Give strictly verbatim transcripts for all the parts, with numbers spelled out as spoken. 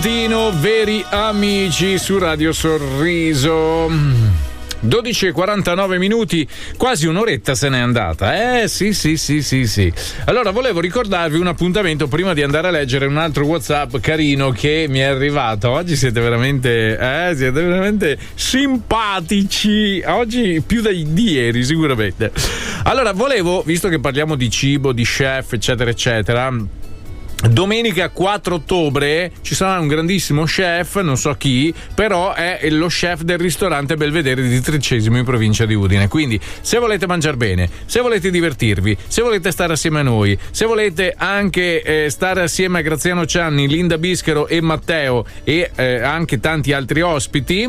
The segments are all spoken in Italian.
Veri amici su Radio Sorriso. dodici e quarantanove minuti, quasi un'oretta se n'è andata. Eh sì, sì, sì, sì, sì. Allora, volevo ricordarvi un appuntamento prima di andare a leggere un altro WhatsApp carino che mi è arrivato. Oggi siete veramente, eh, siete veramente simpatici. Oggi più di ieri, sicuramente. Allora, volevo, visto che parliamo di cibo, di chef, eccetera, eccetera. Domenica quattro ottobre ci sarà un grandissimo chef, non so chi, però è lo chef del ristorante Belvedere di Tricesimo in provincia di Udine. Quindi se volete mangiare bene, se volete divertirvi, se volete stare assieme a noi, se volete anche eh, stare assieme a Graziano Cianni, Linda Bischero e Matteo e eh, anche tanti altri ospiti,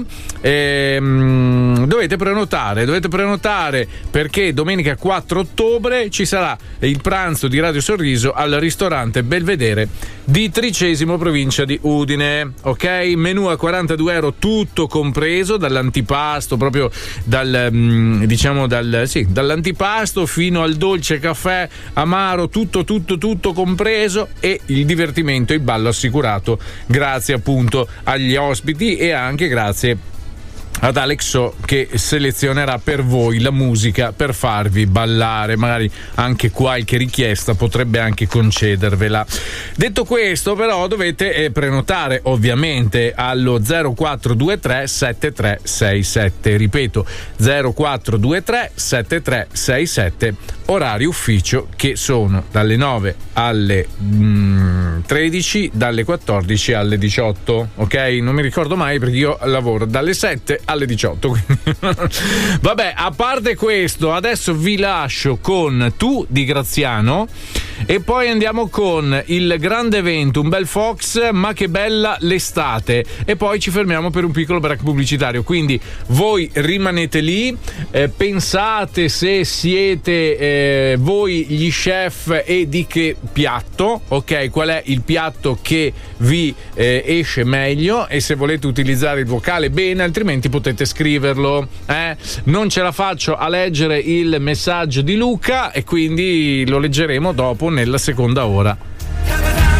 ehm, dovete prenotare, dovete prenotare perché domenica quattro ottobre ci sarà il pranzo di Radio Sorriso al ristorante Belvedere di Tricesimo provincia di Udine. Ok, menù a quarantadue euro tutto compreso, dall'antipasto proprio dal diciamo dal sì dall'antipasto fino al dolce caffè amaro, tutto tutto tutto compreso, e il divertimento e il ballo assicurato grazie appunto agli ospiti e anche grazie ad Alexo che selezionerà per voi la musica per farvi ballare, magari anche qualche richiesta potrebbe anche concedervela. Detto questo, però, dovete eh, prenotare ovviamente allo zero quattro due tre sette tre sei sette, ripeto zero quattro due tre sette tre sei sette, orari ufficio che sono dalle nove alle mm, tredici, dalle quattordici alle diciotto, ok? Non mi ricordo mai perché io lavoro dalle sette alle diciotto, quindi vabbè, a parte questo adesso vi lascio con Tu di Graziano e poi andiamo con il grande evento, un bel Fox, ma che bella l'estate, e poi ci fermiamo per un piccolo break pubblicitario, quindi voi rimanete lì, eh, pensate se siete eh, voi gli chef e di che piatto, ok, qual è il piatto che vi eh, esce meglio, e se volete utilizzare il vocale bene, altrimenti potete scriverlo, eh? Non ce la faccio a leggere il messaggio di Luca e quindi lo leggeremo dopo nella seconda ora